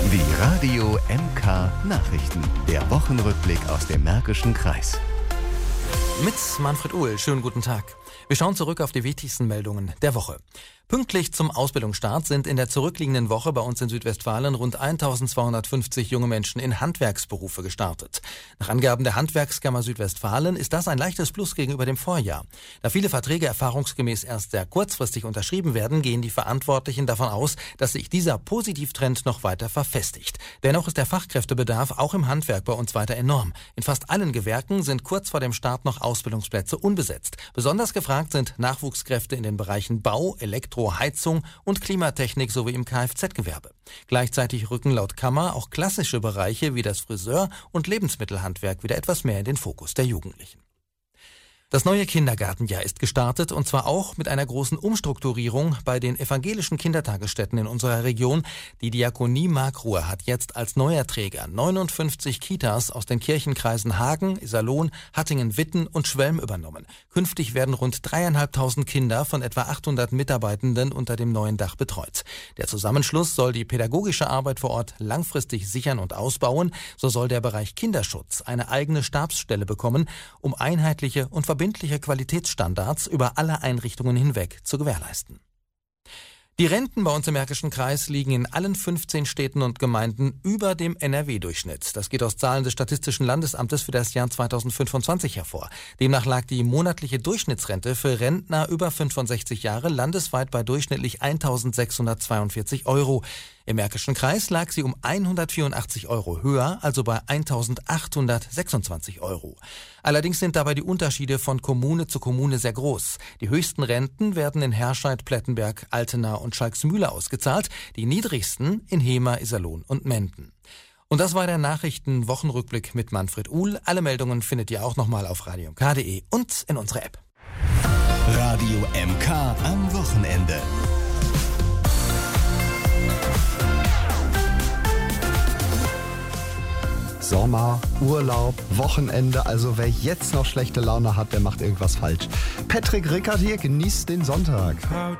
Die Radio MK Nachrichten. Der Wochenrückblick aus dem Märkischen Kreis. Mit Manfred Uhl, schönen guten Tag. Wir schauen zurück auf die wichtigsten Meldungen der Woche. Pünktlich zum Ausbildungsstart sind in der zurückliegenden Woche bei uns in Südwestfalen rund 1250 junge Menschen in Handwerksberufe gestartet. Nach Angaben der Handwerkskammer Südwestfalen ist das ein leichtes Plus gegenüber dem Vorjahr. Da viele Verträge erfahrungsgemäß erst sehr kurzfristig unterschrieben werden, gehen die Verantwortlichen davon aus, dass sich dieser Positivtrend noch weiter verfestigt. Dennoch ist der Fachkräftebedarf auch im Handwerk bei uns weiter enorm. In fast allen Gewerken sind kurz vor dem Start noch Ausbildungsplätze unbesetzt. Besonders gefragt sind Nachwuchskräfte in den Bereichen Bau, Elektro, Heizung und Klimatechnik sowie im Kfz-Gewerbe. Gleichzeitig rücken laut Kammer auch klassische Bereiche wie das Friseur- und Lebensmittelhandwerk wieder etwas mehr in den Fokus der Jugendlichen. Das neue Kindergartenjahr ist gestartet und zwar auch mit einer großen Umstrukturierung bei den evangelischen Kindertagesstätten in unserer Region. Die Diakonie Markruhr hat jetzt als neuer Träger 59 Kitas aus den Kirchenkreisen Hagen, Iserlohn, Hattingen, Witten und Schwelm übernommen. Künftig werden rund 3.500 Kinder von etwa 800 Mitarbeitenden unter dem neuen Dach betreut. Der Zusammenschluss soll die pädagogische Arbeit vor Ort langfristig sichern und ausbauen. So soll der Bereich Kinderschutz eine eigene Stabsstelle bekommen, um einheitliche und verbindliche Qualitätsstandards über alle Einrichtungen hinweg zu gewährleisten. Die Renten bei uns im Märkischen Kreis liegen in allen 15 Städten und Gemeinden über dem NRW-Durchschnitt. Das geht aus Zahlen des Statistischen Landesamtes für das Jahr 2025 hervor. Demnach lag die monatliche Durchschnittsrente für Rentner über 65 Jahre landesweit bei durchschnittlich 1.642 €. Im Märkischen Kreis lag sie um 184 € höher, also bei 1.826 €. Allerdings sind dabei die Unterschiede von Kommune zu Kommune sehr groß. Die höchsten Renten werden in Herscheid, Plettenberg, Altena und Schalksmühle ausgezahlt, die niedrigsten in Hemer, Iserlohn und Menden. Und das war der Nachrichten-Wochenrückblick mit Manfred Uhl. Alle Meldungen findet ihr auch nochmal auf radiomk.de und in unserer App. Radio MK am Wochenende. Sommer, Urlaub, Wochenende, also wer jetzt noch schlechte Laune hat, der macht irgendwas falsch. Patrick Rickert hier, genießt den Sonntag.